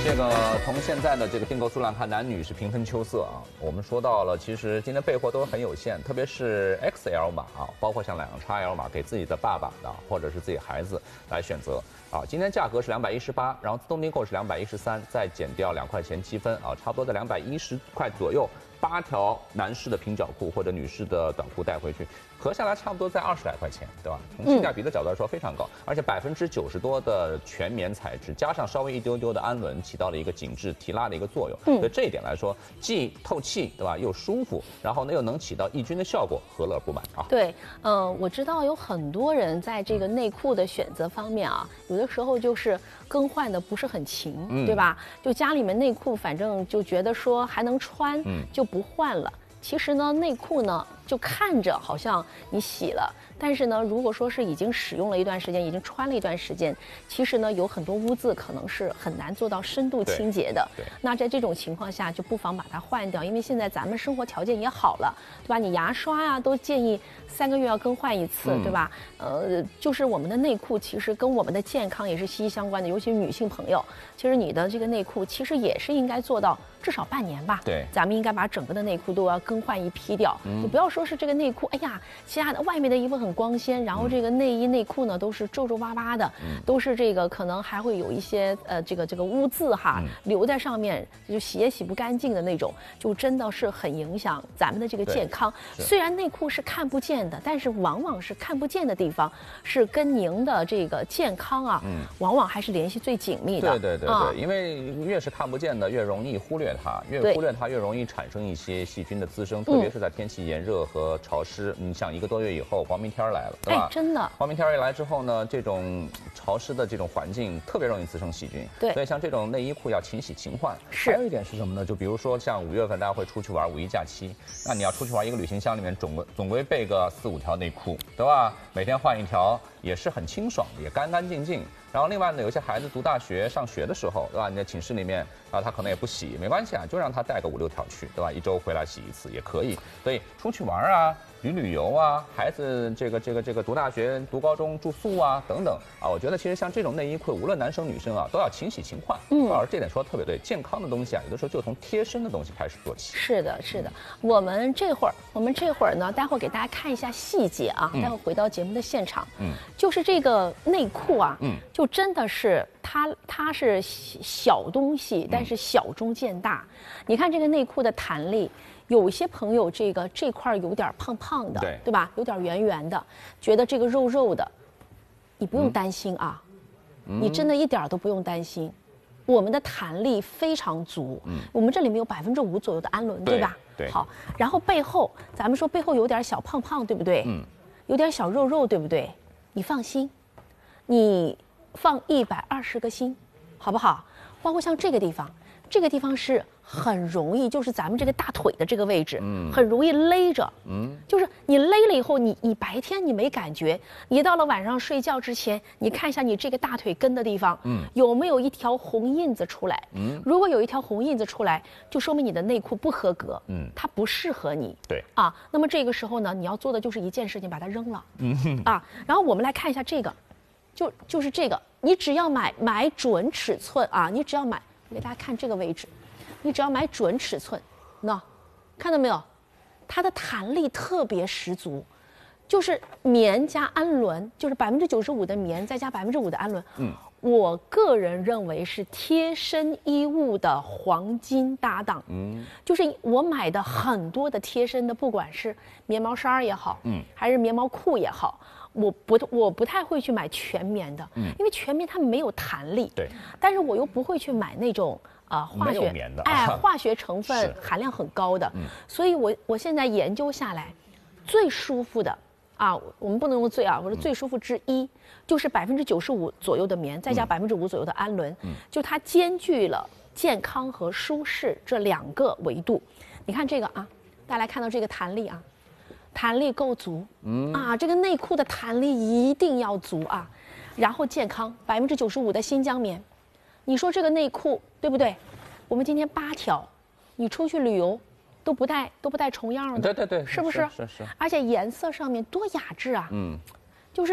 这个从现在的这个订购数量看，男女是平分秋色啊。我们说到了，其实今天备货都很有限，特别是 XL 码啊，包括像2个 XL 码，给自己的爸爸的或者是自己孩子来选择啊。今天价格是218，然后自动订购是213，再减掉2块钱积分啊，差不多在210块左右。8条男士的平角裤或者女士的短裤带回去，合下来差不多在20来块钱，对吧？从性价比的角度来说非常高，而且90%多的全棉材质，加上稍微一丢丢的氨纶，起到了一个紧致提拉的一个作用。所以这一点来说，既透气，对吧？又舒服，然后呢又能起到抑菌的效果，何乐而不买啊？ 对，我知道有很多人在这个内裤的选择方面啊，有的时候就是更换的不是很勤，对吧？就家里面内裤，反正就觉得说还能穿，就不换了。其实呢，内裤呢就看着好像你洗了，但是呢，如果说是已经使用了一段时间，已经穿了一段时间，其实呢有很多污渍可能是很难做到深度清洁的。那在这种情况下，就不妨把它换掉，因为现在咱们生活条件也好了，对吧？你牙刷啊都建议3个月要更换一次，对吧？就是我们的内裤其实跟我们的健康也是息息相关的，尤其是女性朋友，其实你的这个内裤其实也是应该做到至少半年吧。 对， 咱们应该把整个的内裤都要更换一批掉，就不要说是这个内裤，哎呀，其他的外面的衣服很光鲜，然后这个内衣内裤呢都是皱皱巴巴的，都是这个可能还会有一些这个污渍哈留在上面，就洗也洗不干净的那种，就真的是很影响咱们的这个健康。虽然内裤是看不见的，但是往往是看不见的地方是跟您的这个健康啊，往往还是联系最紧密的。 对，因为越是看不见的，越容易忽略它，越忽略它越容易产生一些细菌的滋生，特别是在天气炎热和潮湿。你想1个多月以后黄明天来了，对吧？ 真的， 黄明天一来之后呢，这种潮湿的这种环境特别容易滋生细菌。 对， 所以像这种内衣裤要勤洗勤换。 是。 还有一点是什么呢？就比如说像5月份大家会出去玩，5一假期，那你要出去玩，一个旅行箱里面总归备个4、5条内裤，对吧？每天换1条也是很清爽的，也干干净净。然后另外呢，有些孩子读大学上学的时候，对吧？你在寝室里面啊，他可能也不洗，没关系啊，就让他带个5、6条去，对吧？1周回来洗1次也可以。所以出去玩啊，旅游啊，孩子这个读大学、读高中住宿啊等等啊，我觉得其实像这种内衣裤，无论男生女生啊，都要勤洗勤换。老师这点说的特别对，健康的东西啊，有的时候就从贴身的东西开始做起。 是的。我们这会儿呢，待会儿给大家看一下细节啊。待会儿回到节目的现场，就是这个内裤啊，就真的是它是小东西，但是小中见大。你看这个内裤的弹力。有些朋友这块有点胖胖的，对吧？有点圆圆的，觉得这个肉肉的，你不用担心啊，你真的一点都不用担心。我们的弹力非常足，我们这里面有5%左右的氨纶，对吧？ 对。 好，然后背后咱们说背后有点小胖胖，对不对？有点小肉肉，对不对？你放心，你放120个心，好不好？包括像这个地方是很容易，就是咱们这个大腿的这个位置，很容易勒着，就是你勒了以后，你白天你没感觉，你到了晚上睡觉之前，你看一下你这个大腿根的地方，有没有一条红印子出来？如果有一条红印子出来，就说明你的内裤不合格，它不适合你。 对啊，那么这个时候呢，你要做的就是一件事情，把它扔了。啊，然后我们来看一下这个，就是这个，你只要买准尺寸啊，你只要买，我给大家看这个位置。你只要买准尺寸，那看到没有？它的弹力特别十足，就是棉加氨纶，就是95%的棉再加5%的氨纶。我个人认为是贴身衣物的黄金搭档。就是我买的很多的贴身的，不管是棉毛衫也好，还是棉毛裤也好，我不太会去买全棉的，因为全棉它没有弹力。 对， 但是我又不会去买那种。化学成分含量很高的，所以我现在研究下来，最舒服的啊，我们不能用最啊，我说最舒服之一，就是95%左右的棉，再加5%左右的氨纶，就它兼具了健康和舒适这2个维度。你看这个啊，大家来看到这个弹力啊，弹力够足，啊，这个内裤的弹力一定要足啊，然后健康，95%的新疆棉。你说这个内裤对不对？我们今天8条，你出去旅游都不带重样的， 对， 是不是？ 是。 而且颜色上面多雅致啊！就是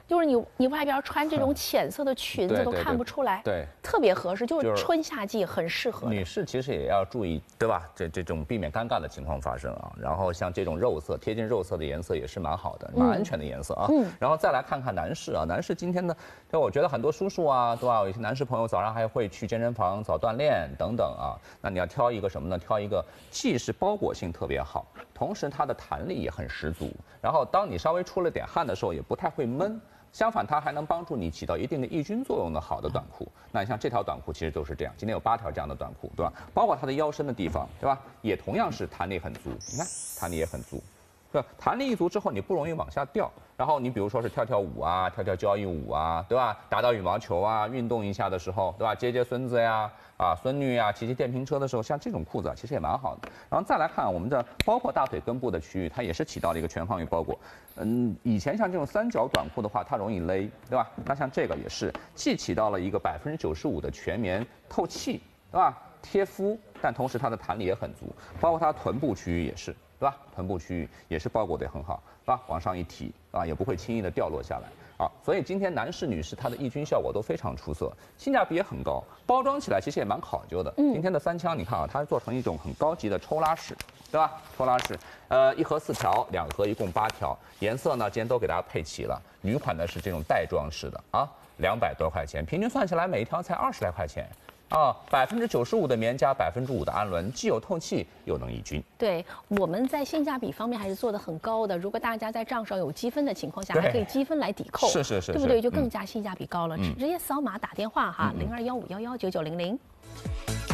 就是你外边穿这种浅色的裙子都看不出来， 对， 特别合适，就是春夏季很适合。 女士其实也要注意，对吧？这种避免尴尬的情况发生啊。然后像这种肉色贴近肉色的颜色也是蛮好的，蛮安全的颜色啊。然后再来看看男士啊，男士今天呢，就我觉得很多叔叔啊，对吧？有些男士朋友早上还会去健身房早锻炼等等啊。那你要挑一个什么呢？挑一个既是包裹性特别好，同时它的弹力也很十足。然后当你稍微出了点汗的时候，也不太会闷。相反，它还能帮助你起到一定的抑菌作用的好的短裤。那你像这条短裤其实就是这样，今天有8条这样的短裤，对吧？包括它的腰身的地方，对吧？也同样是弹力很足。你看，弹力也很足。对，弹力一足之后，你不容易往下掉。然后你比如说是跳跳舞啊，跳跳交谊舞啊，对吧？打打羽毛球啊，运动一下的时候，对吧？接接孙子呀，孙女呀，骑骑电瓶车的时候，像这种裤子啊，其实也蛮好的。然后再来看我们的包括大腿根部的区域，它也是起到了一个全方位包裹。以前像这种3角短裤的话，它容易勒，对吧？那像这个也是，既起到了一个95%的全棉透气，对吧？贴肤，但同时它的弹力也很足，包括它臀部区域也是。对吧？臀部区域也是包裹得很好，是吧？往上一提啊，也不会轻易的掉落下来啊。所以今天男士、女士它的抑菌效果都非常出色，性价比也很高，包装起来其实也蛮考究的。今天的3枪你看啊，它做成一种很高级的抽拉式，对吧？抽拉式，一盒4条，2盒一共8条，颜色呢今天都给大家配齐了。女款的是这种带装式的啊，200多块钱，平均算下来每一条才20来块钱。95%的棉加5%的氨纶，既有透气又能抑菌。 对，我们在性价比方面还是做得很高的。如果大家在账上有积分的情况下，还可以积分来抵扣， 是， 对不对？就更加性价比高了。直接扫码打电话哈，0215119900。